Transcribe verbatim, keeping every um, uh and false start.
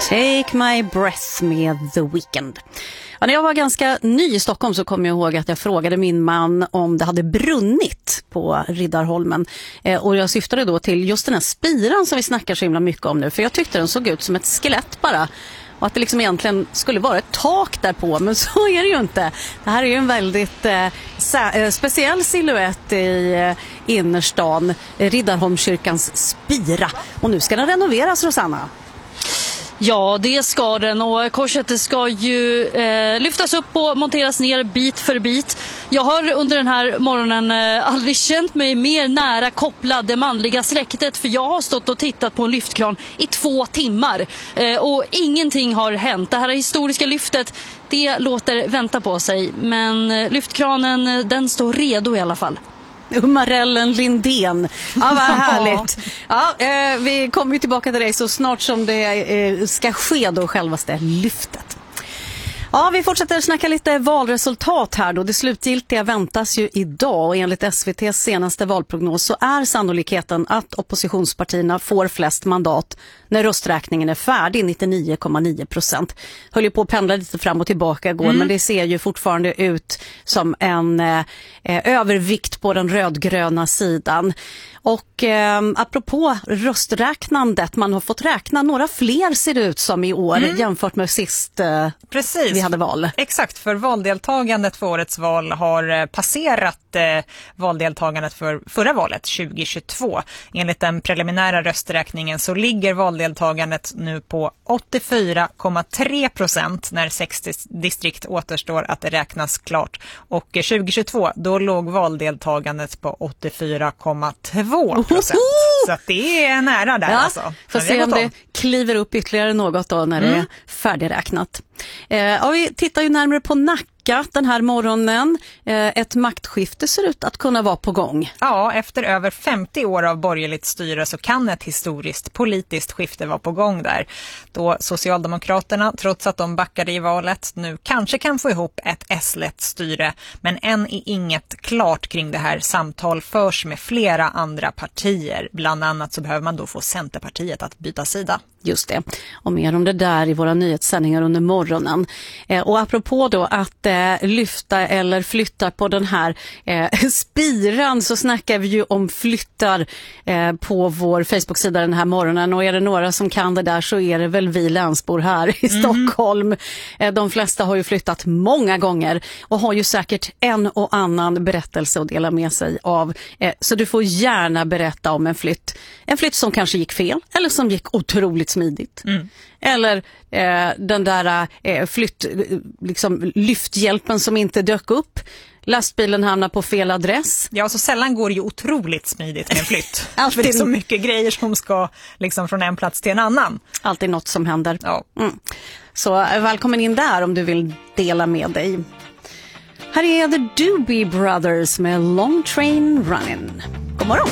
Take My Breath med The Weeknd. Ja, när jag var ganska ny i Stockholm så kom jag ihåg att jag frågade min man om det hade brunnit på Riddarholmen. Eh, och jag syftade då till just den här spiran som vi snackar så himla mycket om nu. För jag tyckte den såg ut som ett skelett bara. Och att det liksom egentligen skulle vara ett tak där på, men så är det ju inte. Det här är ju en väldigt eh, sä- speciell silhuett i eh, innerstan, Riddarholmskyrkans spira. Och nu ska den renoveras, Rosanna. Ja, det ska den, och korset ska ju eh, lyftas upp och monteras ner bit för bit. Jag har under den här morgonen eh, aldrig känt mig mer nära kopplad det manliga släktet, för jag har stått och tittat på en lyftkran i två timmar eh, och ingenting har hänt. Det här historiska lyftet, det låter vänta på sig, men eh, lyftkranen, den står redo i alla fall. Marellen Lindén. Ja, vad härligt. Ja, eh, vi kommer ju tillbaka till dig så snart som det eh, ska ske då självaste lyftet. Ja, vi fortsätter snacka lite valresultat här då. Det slutgiltiga väntas ju idag, och enligt S V T:s senaste valprognos så är sannolikheten att oppositionspartierna får flest mandat när rösträkningen är färdig, nittionio komma nio procent. Höll ju på att pendla lite fram och tillbaka igår, mm. men det ser ju fortfarande ut som en eh, övervikt på den rödgröna sidan. Och eh, apropå rösträknandet, man har fått räkna några fler ser det ut som i år mm. jämfört med sist eh, Precis. vi hade val. Exakt, för valdeltagandet för årets val har passerat eh, valdeltagandet för förra valet tjugohundratjugotvå. Enligt den preliminära rösträkningen så ligger valdeltagandet nu på åttiofyra komma tre procent när sextio distrikt återstår att det räknas klart. Och tjugohundratjugotvå då låg valdeltagandet på åttiofyra komma två procent. Så att det är nära där, ja, alltså. Får se om det kliver upp ytterligare något då när mm. det är färdigräknat. Eh, ja, vi tittar ju närmare på Nacka den här morgonen. Eh, ett maktskifte ser ut att kunna vara på gång. Ja, efter över femtio år av borgerligt styre så kan ett historiskt politiskt skifte vara på gång där. Då Socialdemokraterna, trots att de backade i valet, nu kanske kan få ihop ett S-lett styre. Men än är inget klart kring det här. Samtal förs med flera andra partier. Bland annat så behöver man då få Centerpartiet att byta sida. Just det. Och mer om det där i våra nyhetssändningar under morgonen. Eh, och apropå då att eh, lyfta eller flytta på den här eh, spiran, så snackar vi ju om flyttar eh, på vår Facebook-sida den här morgonen. Och är det några som kan det där så är det väl vi länsbor här i mm. Stockholm. Eh, de flesta har ju flyttat många gånger och har ju säkert en och annan berättelse att dela med sig av. Eh, så du får gärna berätta om en flytt. En flytt som kanske gick fel eller som gick otroligt smidigt. Mm. Eller eh, den där eh, flytt, liksom, lyfthjälpen som inte dök upp. Lastbilen hamnar på fel adress. Ja, så sällan går det ju otroligt smidigt med en flytt. För det är så mycket grejer som ska liksom från en plats till en annan. Alltid något som händer. Ja. Mm. Så välkommen in där om du vill dela med dig. Här är The Doobie Brothers med Long Train Running. God morgon!